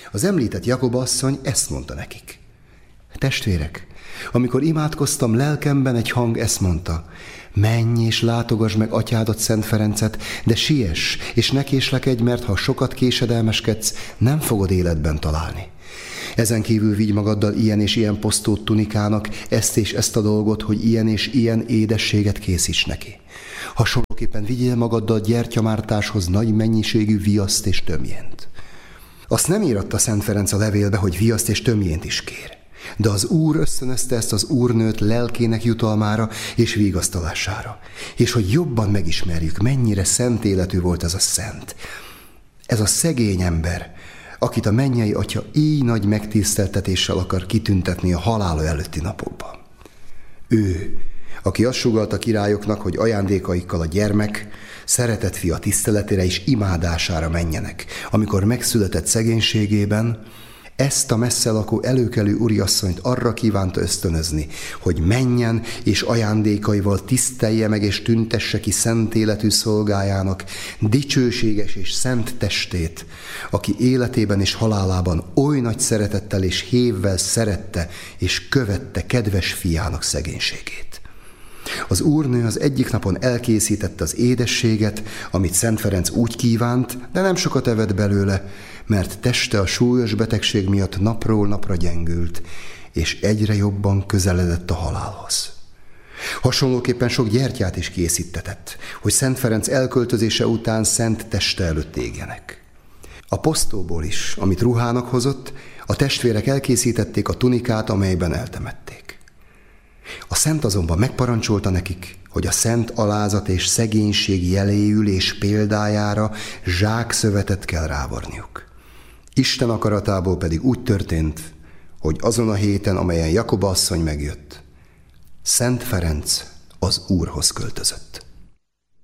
Az említett Jakoba asszony ezt mondta nekik: testvérek, amikor imádkoztam lelkemben, egy hang ezt mondta: menj és látogass meg atyádat, Szent Ferencet, de siess, és ne késlekedj, mert ha sokat késedelmeskedsz, nem fogod életben találni. Ezen kívül vigy magaddal ilyen és ilyen posztót tunikának, ezt és ezt a dolgot, hogy ilyen és ilyen édességet készíts neki. Hasonlóképpen vigyél magaddal gyertyamártáshoz nagy mennyiségű viaszt és tömjént. Azt nem íratta Szent Ferenc a levélbe, hogy viaszt és tömjént is kér. De az Úr ösztönözte ezt az úrnőt lelkének jutalmára és vigasztalására, és hogy jobban megismerjük, mennyire szent életű volt ez a szent. Ez a szegény ember, akit a mennyei atya így nagy megtiszteltetéssel akar kitüntetni a halála előtti napokban. Ő, aki azt sugallta királyoknak, hogy ajándékaikkal a gyermek, szeretett fia tiszteletére és imádására menjenek, amikor megszületett szegénységében, ezt a messze lakó előkelő úriasszonyt arra kívánta ösztönözni, hogy menjen és ajándékaival tisztelje meg és tüntesse ki szent életű szolgájának dicsőséges és szent testét, aki életében és halálában oly nagy szeretettel és hévvel szerette és követte kedves fiának szegénységét. Az úrnő az egyik napon elkészítette az édességet, amit Szent Ferenc úgy kívánt, de nem sokat evett belőle, mert teste a súlyos betegség miatt napról napra gyengült, és egyre jobban közeledett a halálhoz. Hasonlóképpen sok gyertyát is készítetett, hogy Szent Ferenc elköltözése után szent teste előtt égjenek. A posztóból is, amit ruhának hozott, a testvérek elkészítették a tunikát, amelyben eltemették. A szent azonban megparancsolta nekik, hogy a szent alázat és szegénység jeléül és példájára zsákszövetet kell rávarniuk. Isten akaratából pedig úgy történt, hogy azon a héten, amelyen Jakoba asszony megjött, Szent Ferenc az Úrhoz költözött.